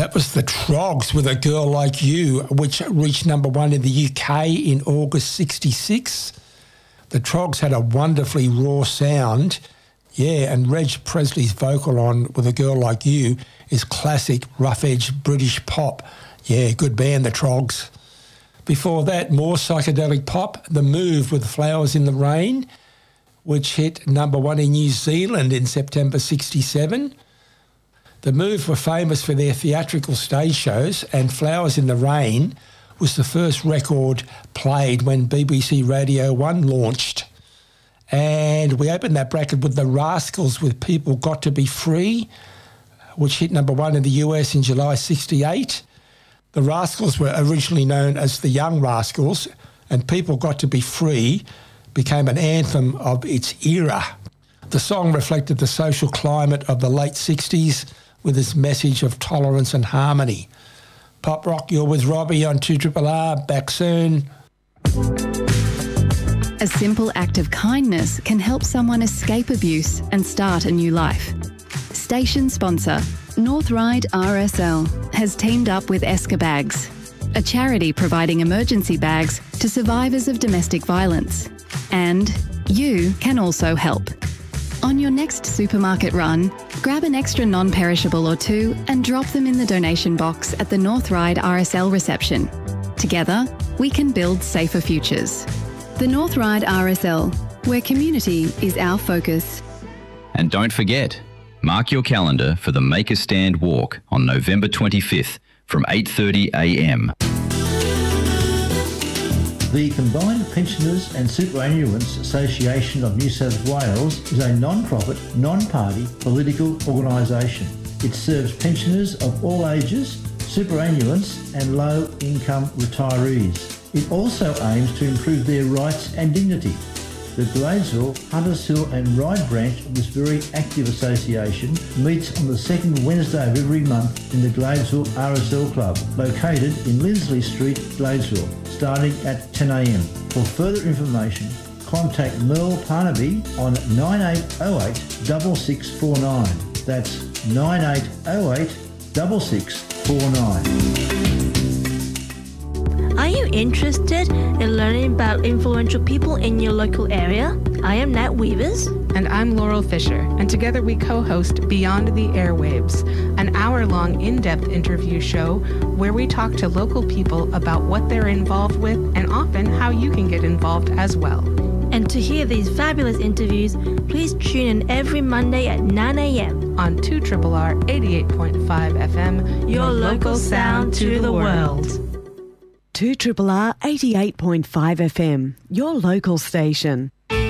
That was the Trogs with A Girl Like You, which reached number one in the UK in August 1966. The Trogs had a wonderfully raw sound. Yeah, and Reg Presley's vocal on With A Girl Like You is classic rough-edge British pop. Yeah, good band, the Trogs. Before that, more psychedelic pop, The Move with Flowers in the Rain, which hit number one in New Zealand in September 1967. The Move were famous for their theatrical stage shows, and Flowers in the Rain was the first record played when BBC Radio 1 launched. And we opened that bracket with the Rascals with People Got to Be Free, which hit number one in the US in July 1968. The Rascals were originally known as the Young Rascals, and People Got to Be Free became an anthem of its era. The song reflected the social climate of the late 60s with its message of tolerance and harmony. Pop Rock, you're with Robbie on 2RRR. Back soon. A simple act of kindness can help someone escape abuse and start a new life. Station sponsor, Northride RSL, has teamed up with Esker Bags, a charity providing emergency bags to survivors of domestic violence. And you can also help. On your next supermarket run, grab an extra non-perishable or two and drop them in the donation box at the Northride RSL reception. Together, we can build safer futures. The Northride RSL, where community is our focus. And don't forget, mark your calendar for the Make a Stand walk on November 25th from 8:30 a.m. The Combined Pensioners and Superannuants Association of New South Wales is a non-profit, non-party political organisation. It serves pensioners of all ages, superannuants and low-income retirees. It also aims to improve their rights and dignity. The Gladesville, Hunters Hill and Ryde branch of this very active association meets on the second Wednesday of every month in the Gladesville RSL Club, located in Lindsley Street, Gladesville, starting at 10 a.m. For further information, contact Merle Parnaby on 9808 6649. That's 9808 6649. Are you interested in learning about influential people in your local area? I am Nat Weavers. And I'm Laurel Fisher, and together we co-host Beyond the Airwaves, an hour-long in-depth interview show where we talk to local people about what they're involved with and often how you can get involved as well. And to hear these fabulous interviews, please tune in every Monday at 9 a.m. on 2RRR 88.5 FM, your local sound to the world. 2RRR 88.5 FM, your local station.